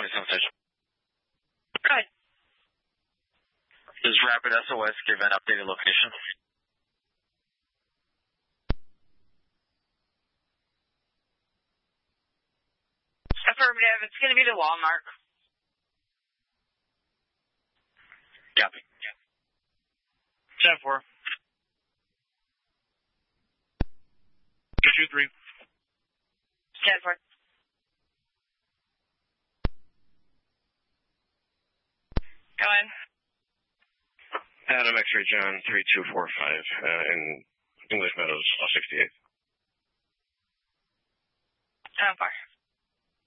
27 station. Good. Does Rapid SOS give an updated location? Affirmative. It's going to be the Walmart. Copy. 10-4. 2-3. 10-4. Go in. Adam X-ray John 3245 in English Meadows, 68. 10-4.